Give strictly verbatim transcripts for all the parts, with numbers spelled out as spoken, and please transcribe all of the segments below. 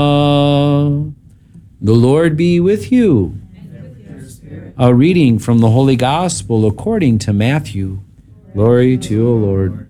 Uh, the Lord be with you. And with your spirit. A reading from the Holy Gospel according to Matthew. Glory to you, O Lord.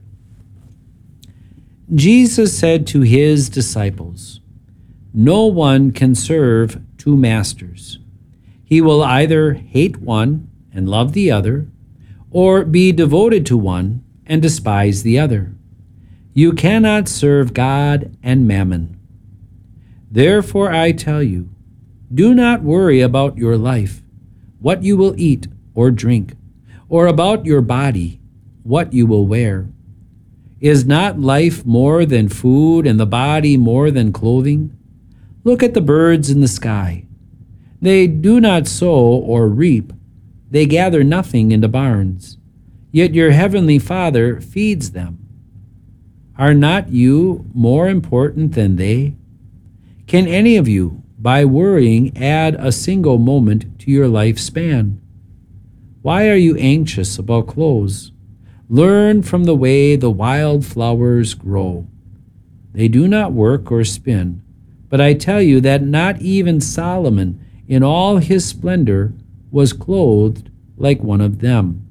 Jesus said to his disciples, "No one can serve two masters. He will either hate one and love the other, or be devoted to one and despise the other. You cannot serve God and mammon. Therefore I tell you, do not worry about your life, what you will eat or drink, or about your body, what you will wear. Is not life more than food and the body more than clothing? Look at the birds in the sky. They do not sow or reap. They gather nothing into barns. Yet your heavenly Father feeds them. Are not you more important than they? Can any of you, by worrying, add a single moment to your lifespan? Why are you anxious about clothes? Learn from the way the wild flowers grow. They do not work or spin, but I tell you that not even Solomon in all his splendor was clothed like one of them.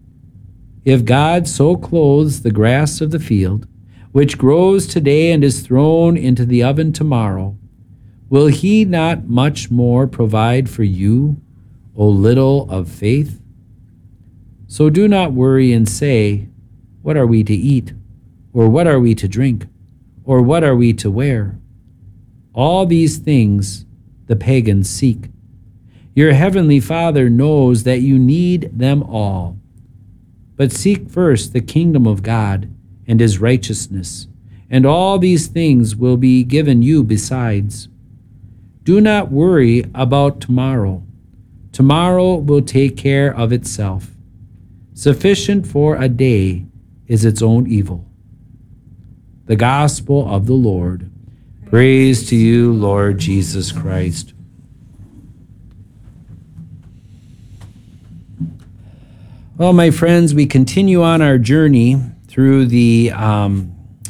If God so clothes the grass of the field, which grows today and is thrown into the oven tomorrow, will he not much more provide for you, O little of faith? So do not worry and say, what are we to eat? Or what are we to drink? Or what are we to wear? All these things the pagans seek. Your heavenly Father knows that you need them all. But seek first the kingdom of God and his righteousness, and all these things will be given you besides. Do not worry about tomorrow. Tomorrow will take care of itself. Sufficient for a day is its own evil." The Gospel of the Lord. Praise to you, Lord Jesus Christ. Well, my friends, we continue on our journey through the um,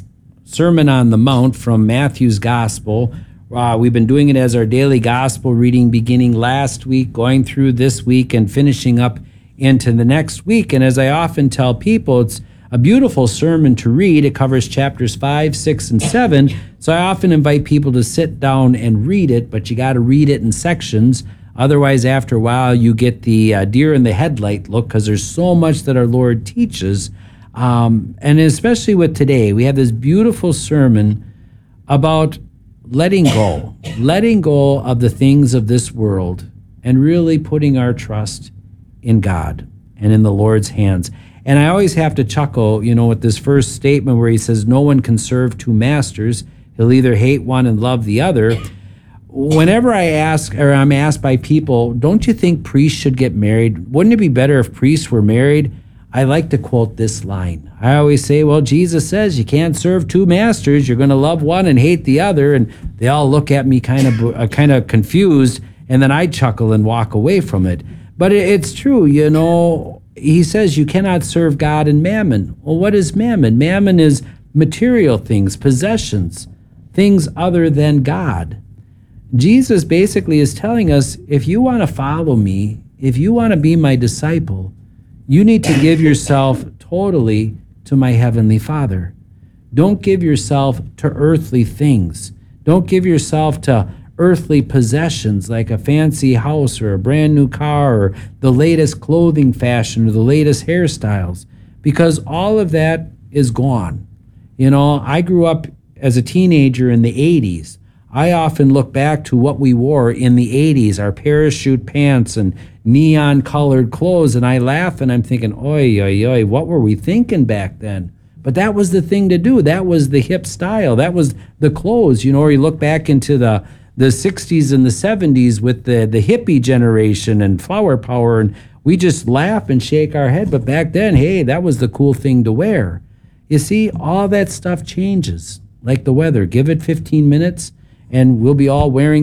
Sermon on the Mount from Matthew's Gospel. Uh, we've been doing it as our daily Gospel reading beginning last week, going through this week, and finishing up into the next week. And as I often tell people, it's a beautiful sermon to read. It covers chapters five, six, and seven. So I often invite people to sit down and read it, but you got to read it in sections. Otherwise, after a while, you get the uh, deer in the headlight look, because there's so much that our Lord teaches. Um, and especially with today, we have this beautiful sermon about letting go, letting go of the things of this world, and really putting our trust in God and in the Lord's hands. And I always have to chuckle, you know, with this first statement where he says, no one can serve two masters. He'll either hate one and love the other. Whenever I ask, or I'm asked by people, don't you think priests should get married? Wouldn't it be better if priests were married? I like to quote this line. I always say, well, Jesus says you can't serve two masters. You're going to love one and hate the other. And they all look at me kind of uh, kind of confused, and then I chuckle and walk away from it. But it, it's true, you know. He says you cannot serve God and mammon. Well, what is mammon? Mammon is material things, possessions, things other than God. Jesus basically is telling us, if you want to follow me, if you want to be my disciple, you need to give yourself totally to my heavenly Father. Don't give yourself to earthly things. Don't give yourself to earthly possessions like a fancy house or a brand new car or the latest clothing fashion or the latest hairstyles, because all of that is gone. You know, I grew up as a teenager in the eighties. I often look back to what we wore in the eighties, our parachute pants and neon colored clothes, and I laugh and I'm thinking, oi, oi, oi, what were we thinking back then? But that was the thing to do. That was the hip style. That was the clothes, you know, or you look back into the the sixties and the seventies with the, the hippie generation and flower power, and we just laugh and shake our head. But back then, hey, that was the cool thing to wear. You see, all that stuff changes, like the weather. Give it fifteen minutes, and we'll be all wearing